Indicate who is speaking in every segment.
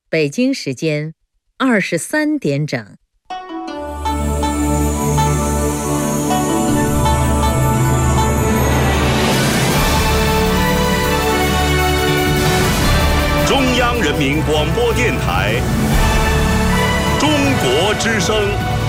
Speaker 1: 北京时间23点整。
Speaker 2: 中央人民广播电台中国之声。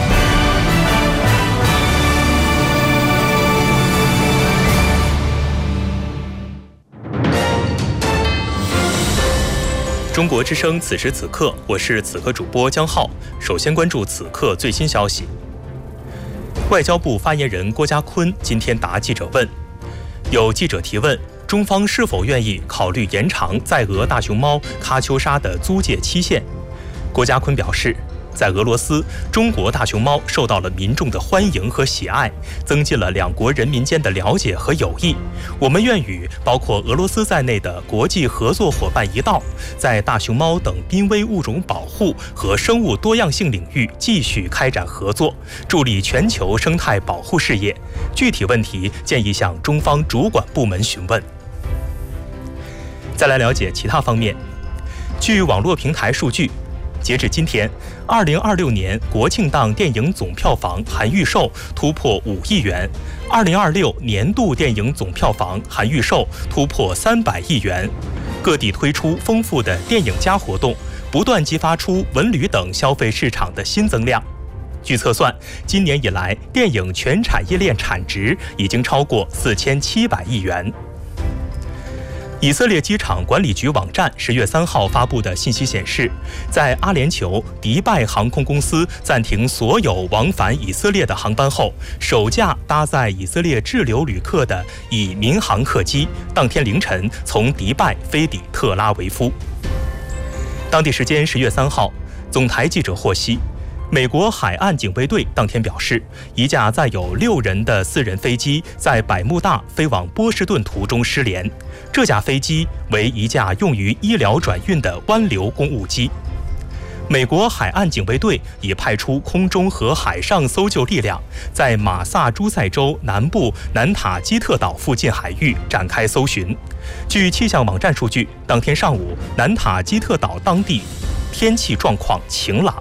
Speaker 3: 中国之声此时此刻，我是此刻主播江浩。首先关注此刻最新消息。外交部发言人郭家坤今天答记者问，有记者提问中方是否愿意考虑延长在俄大熊猫喀秋莎的租借期限。郭家坤表示，在俄罗斯，中国大熊猫受到了民众的欢迎和喜爱，增进了两国人民间的了解和友谊。我们愿与包括俄罗斯在内的国际合作伙伴一道，在大熊猫等濒危物种保护和生物多样性领域继续开展合作，助力全球生态保护事业。具体问题建议向中方主管部门询问。再来了解其他方面。据网络平台数据，截至今天，2026年国庆档电影总票房含预售突破5亿元，2026年度电影总票房含预售突破300亿元。各地推出丰富的电影加活动，不断激发出文旅等消费市场的新增量。据测算，今年以来电影全产业链产值已经超过4700亿元。以色列机场管理局网站10月3号发布的信息显示，在阿联酋迪拜航空公司暂停所有往返以色列的航班后，首架搭载以色列滞留旅客的以民航客机当天凌晨从迪拜飞抵特拉维夫。当地时间10月3号，总台记者获悉，美国海岸警卫队当天表示，一架载有6人的私人飞机在百慕大飞往波士顿途中失联。这架飞机为一架用于医疗转运的湾流公务机。美国海岸警卫队已派出空中和海上搜救力量，在马萨诸塞州南部南塔基特岛附近海域展开搜寻。据气象网站数据，当天上午南塔基特岛当地天气状况晴朗。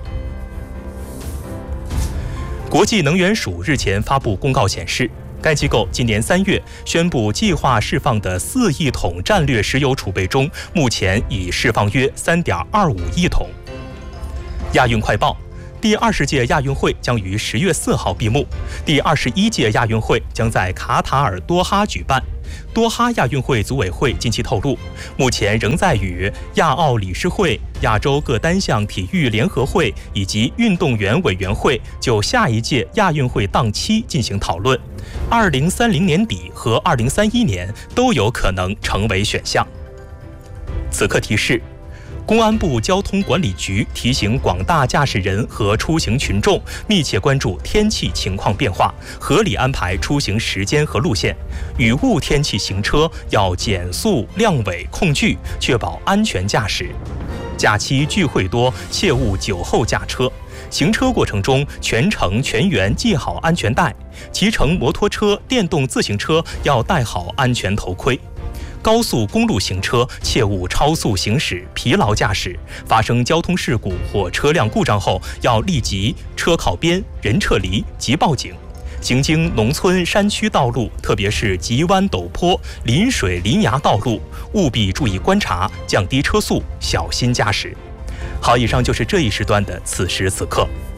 Speaker 3: 国际能源署日前发布公告显示，该机构今年3月宣布计划释放的4亿桶战略石油储备中，目前已释放约3.25亿桶。亚运快报：第20届亚运会将于10月4号闭幕，第21届亚运会将在卡塔尔多哈举办。多哈亚运会组委会近期透露，目前仍在与亚奥理事会、亚洲各单项体育联合会以及运动员委员会就下一届亚运会档期进行讨论，2030年底和2031年都有可能成为选项。此刻提示，公安部交通管理局提醒广大驾驶人和出行群众密切关注天气情况变化，合理安排出行时间和路线。雨雾天气行车要减速、亮尾、控距，确保安全驾驶。假期聚会多，切勿酒后驾车。行车过程中全程全员系好安全带。骑乘摩托车、电动自行车要戴好安全头盔。高速公路行车切勿超速行驶、疲劳驾驶。发生交通事故或车辆故障后，要立即车靠边、人撤离及报警。行经农村山区道路，特别是急弯陡坡、临水临崖道路，务必注意观察，降低车速，小心驾驶。好，以上就是这一时段的此时此刻。